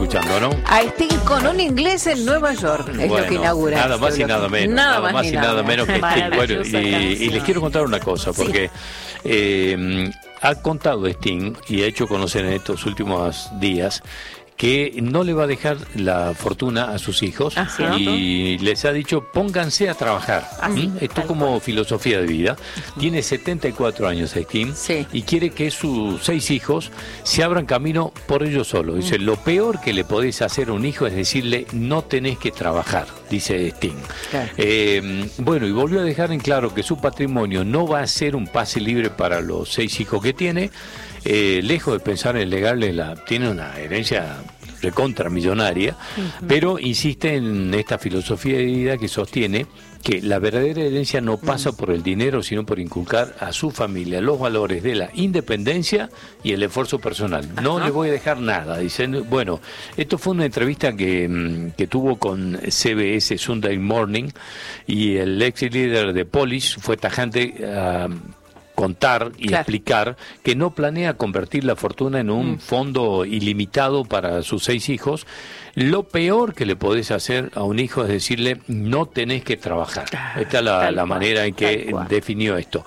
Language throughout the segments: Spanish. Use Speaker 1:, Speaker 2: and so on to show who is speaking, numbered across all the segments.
Speaker 1: escuchando, ¿no?
Speaker 2: A Sting con un inglés en Nueva York, es lo que inaugura.
Speaker 1: Nada más y nada menos. Nada más y nada menos que Sting. Bueno, y les quiero contar una cosa, porque ha contado Sting y ha hecho conocer en estos últimos días que no le va a dejar la fortuna a sus hijos y les ha dicho pónganse a trabajar. Esto como filosofía de vida. Tiene 74 años Sting y quiere que sus 6 hijos se abran camino por ellos solos. Dice, lo peor que le podés hacer a un hijo es decirle no tenés que trabajar, dice Sting. Bueno, y volvió a dejar en claro que su patrimonio no va a ser un pase libre para los 6 hijos que tiene. Lejos de pensar en legarle tiene una herencia recontra millonaria, pero insiste en esta filosofía de vida que sostiene que la verdadera herencia no pasa por el dinero, sino por inculcar a su familia los valores de la independencia y el esfuerzo personal. No le voy a dejar nada, dicen. Bueno, esto fue una entrevista que tuvo con CBS Sunday Morning, y el ex líder de Police fue tajante a contar y explicar que no planea convertir la fortuna en un fondo ilimitado para sus 6 hijos. Lo peor que le podés hacer a un hijo es decirle no tenés que trabajar. Esta es la manera en que definió esto.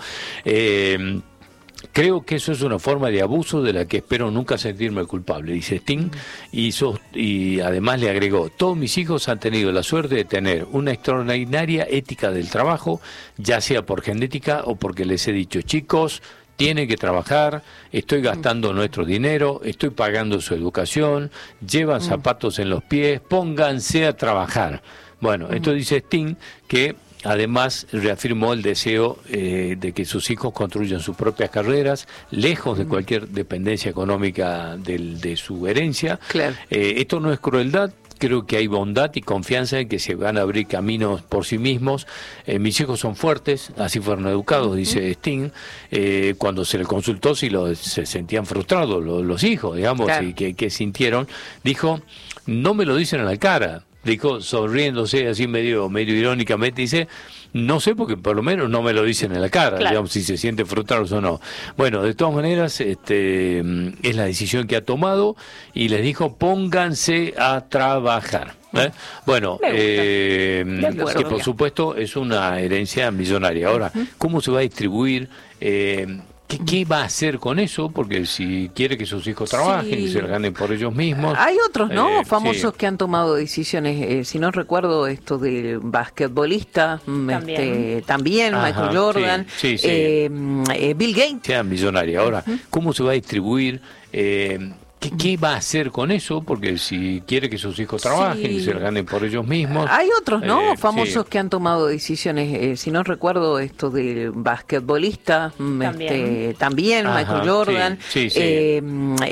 Speaker 1: Creo que eso es una forma de abuso de la que espero nunca sentirme culpable, dice Sting, y además le agregó, todos mis hijos han tenido la suerte de tener una extraordinaria ética del trabajo, ya sea por genética o porque les he dicho, chicos, tienen que trabajar, estoy gastando nuestro dinero, estoy pagando su educación, llevan zapatos en los pies, pónganse a trabajar. Bueno, esto dice Sting, que además reafirmó el deseo de que sus hijos construyan sus propias carreras, lejos de cualquier dependencia económica de su herencia. Esto no es crueldad. Creo que hay bondad y confianza en que se van a abrir caminos por sí mismos. Mis hijos son fuertes, así fueron educados, dice Sting. Cuando se le consultó si se sentían frustrados los hijos, digamos, y que sintieron, dijo, no me lo dicen en la cara. Dijo, sonriéndose así medio irónicamente, dice, no sé porque por lo menos no me lo dicen en la cara, digamos, si se sienten frustrados o no. Bueno, de todas maneras, es la decisión que ha tomado y les dijo, pónganse a trabajar. Bueno, que por supuesto es una herencia millonaria. Ahora, ¿cómo se va a distribuir? ¿Qué va a hacer con eso? Porque si quiere que sus hijos trabajen y se lo ganen por ellos mismos.
Speaker 2: Hay otros, ¿no? Famosos que han tomado decisiones. Si no recuerdo esto del basquetbolista, también Michael Jordan, Bill Gates.
Speaker 1: Sea millonaria. Ahora, ¿cómo se va a distribuir? ¿Qué va a hacer con eso? Porque si quiere que sus hijos trabajen y se lo ganen por ellos mismos.
Speaker 2: Hay otros, ¿no? Famosos que han tomado decisiones. Si no recuerdo esto del basquetbolista, también Michael Jordan.